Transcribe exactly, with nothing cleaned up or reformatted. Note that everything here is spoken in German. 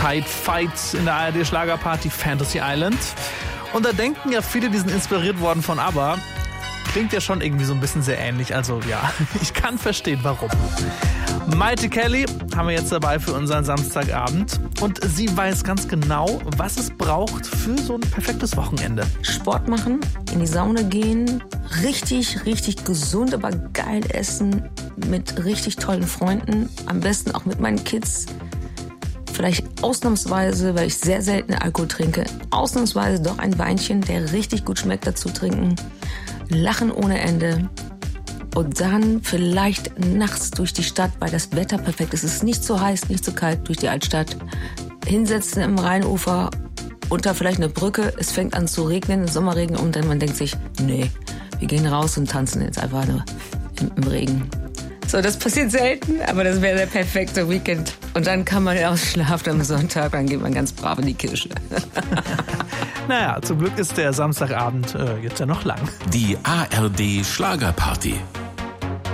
Fight in der A R D-Schlagerparty Fantasy Island. Und da denken ja viele, die sind inspiriert worden von ABBA. Klingt ja schon irgendwie so ein bisschen sehr ähnlich. Also ja, ich kann verstehen, warum. Maite Kelly haben wir jetzt dabei für unseren Samstagabend. Und sie weiß ganz genau, was es braucht für so ein perfektes Wochenende. Sport machen, in die Sauna gehen, richtig, richtig gesund, aber geil essen, mit richtig tollen Freunden, am besten auch mit meinen Kids. Vielleicht ausnahmsweise, weil ich sehr selten Alkohol trinke, ausnahmsweise doch ein Weinchen, der richtig gut schmeckt, dazu trinken. Lachen ohne Ende. Und dann vielleicht nachts durch die Stadt, weil das Wetter perfekt ist. Es ist nicht so heiß, nicht so kalt, durch die Altstadt. Hinsetzen im Rheinufer, unter vielleicht eine Brücke. Es fängt an zu regnen, Sommerregen. Und dann man denkt sich, nee, wir gehen raus und tanzen jetzt einfach nur im, im Regen. So, das passiert selten, aber das wäre der perfekte Weekend. Und dann kann man ausschlafen am Sonntag, dann geht man ganz brav in die Kirche. Naja, zum Glück ist der Samstagabend äh, jetzt ja noch lang. Die A R D Schlagerparty.